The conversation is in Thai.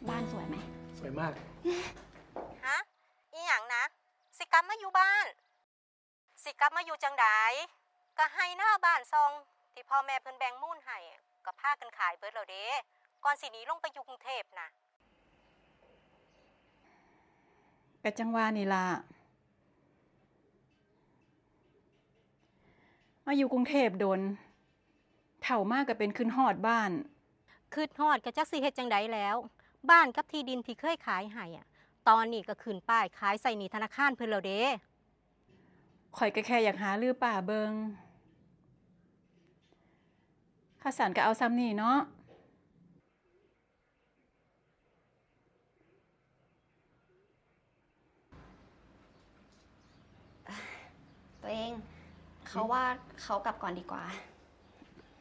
บ้านสวยไหมสวยมากฮะอีหยังนะสิกลับมาอยู่บ้านสิกลับมาอยู่จังไดก็ให้หน้าบ้านซองที่พ่อแม่เพิ่นแบ่งมูลให้ก็พากันขายเบิดแล้วเด้ก่อนสิหนีลงไปอยู่กรุงเทพน่ะก็จังว่านี่ล่ะมาอยู่กรุงเทพโดนเฒ่ามากก็เป็นขึ้นฮอดบ้านคืดฮอดก็จักสิเฮ็ดจังไดแล้วบ้านกับที่ดินที่เคยขายให้ตอนนี้ก็ขึ้นป้ายขายใส่หนี้ธนาคารเพิ่นแล้วเด้ข่อยก็แค่อยากหาลือป่าเบิงข้าสารก็เอาซ้ำนี่เนาะตัวเองเขาว่าเขากลับก่อนดีกว่า